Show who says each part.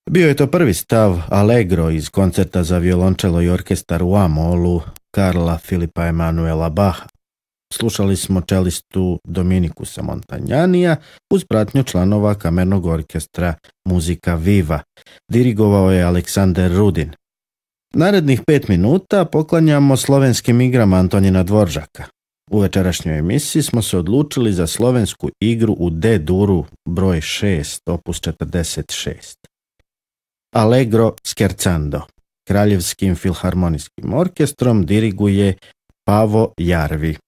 Speaker 1: Bio je to prvi stav Allegro iz koncerta za violončelo i orkestar u A-molu Karla Filipa Emanuela Bacha. Slušali smo čelistu Dominikusa Montagnanija uz pratnju članova kamernog orkestra Muzika Viva. Dirigovao je Aleksander Rudin. Narednih 5 minuta poklanjamo slovenskim igrama Antonina Dvoržaka. U večerašnjoj emisiji smo se odlučili za slovensku igru u D-duru broj 6, opus 46. Allegro Scherzando. Kraljevskim filharmonijskim orkestrom diriguje Pavo Jarvi.